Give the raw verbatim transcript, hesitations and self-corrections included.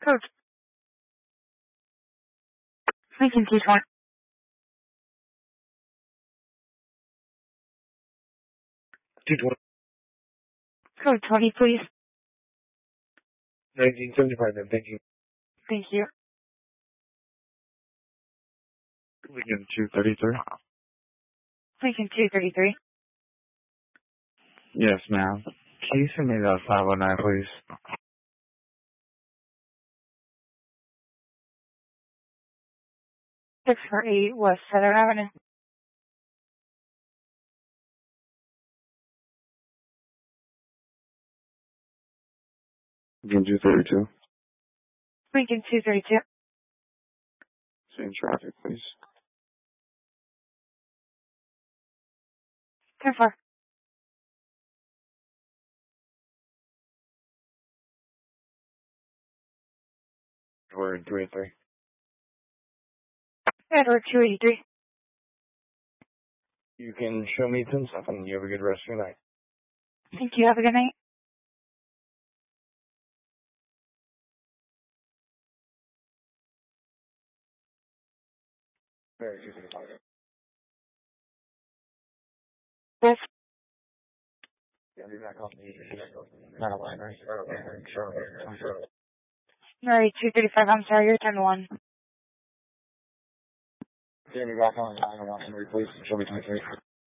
Code. Lincoln two twenty. two twenty. Code twenty, please. nineteen seventy-five, then. Thank you. Thank you. Lincoln two thirty-three. Lincoln two thirty-three. Yes, ma'am. Can you send me that five oh nine, please? six four eight West Southern Avenue. Lincoln two thirty-two. Lincoln two thirty-two. Same traffic, please. ten four. We're two eighty-three. Edward two eighty-three. You can show me ten seconds. You have a good rest of your night. Thank you. Have a good night. Very two thirty-five. Yes. Yeah, do not call me. Not a line, right? Sure. Sure. Mary two thirty-five. I'm sorry. You're ten one. Jamie, back on nine one one, please. Show me twenty-three.